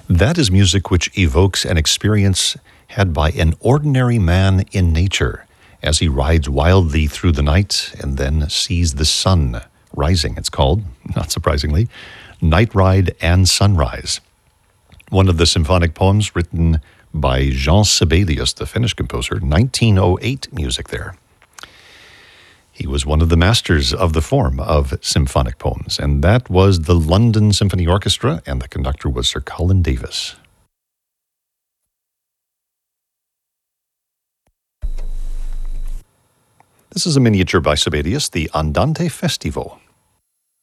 That is music which evokes an experience had by an ordinary man in nature as he rides wildly through the night and then sees the sun rising. It's called, not surprisingly, Night Ride and Sunrise. One of the symphonic poems written by Jean Sibelius, the Finnish composer, 1908 music there. He was one of the masters of the form of symphonic poems, and that was the London Symphony Orchestra, and the conductor was Sir Colin Davis. This is a miniature by Sibelius, the Andante Festivo.